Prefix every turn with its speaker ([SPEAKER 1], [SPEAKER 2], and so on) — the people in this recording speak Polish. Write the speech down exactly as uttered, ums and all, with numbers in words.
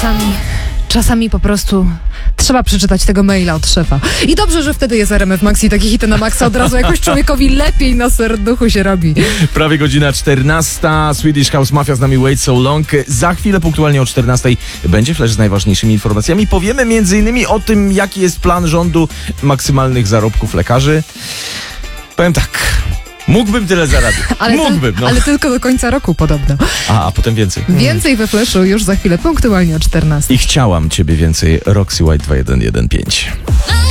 [SPEAKER 1] czasami, czasami po prostu trzeba przeczytać tego maila od szefa. I dobrze, że wtedy jest R M F Max i takie hity na maksa od razu jakoś człowiekowi lepiej na serduchu się robi.
[SPEAKER 2] Prawie godzina czternasta. Swedish House Mafia z nami Wait So Long. Za chwilę punktualnie o czternastej będzie flash z najważniejszymi informacjami. Powiemy między innymi o tym, jaki jest plan rządu maksymalnych zarobków lekarzy. Powiem tak, mógłbym tyle zarabiać.
[SPEAKER 1] Ale,
[SPEAKER 2] Mógłbym, no.
[SPEAKER 1] ale tylko do końca roku podobno.
[SPEAKER 2] A, a potem więcej.
[SPEAKER 1] Więcej we flashu już za chwilę punktualnie o czternastej.
[SPEAKER 2] I chciałam ciebie więcej. Roxy White dwa jeden jeden pięć.